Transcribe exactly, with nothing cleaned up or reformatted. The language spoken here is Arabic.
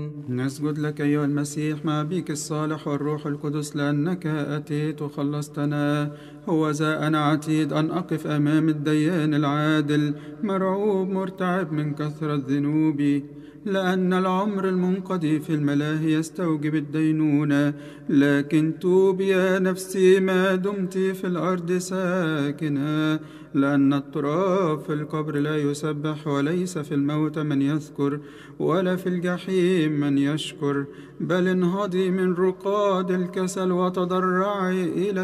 نسجد لك أيها المسيح مع بيك الصالح والروح القدس لأنك أتيت وخلصتنا. هو ذا أنا عتيد أن أقف أمام الديان العادل، مرعوب مرتعب من كثرة ذنوبي، لأن العمر المنقضي في الملاهي يستوجب الدينونة. لكن توب يا نفسي ما دمت في الأرض ساكنة، لأن التراب في القبر لا يسبح، وليس في الموت من يذكر، ولا في الجحيم من يشكر. بل انهضي من رقاد الكسل وتضرعي إلى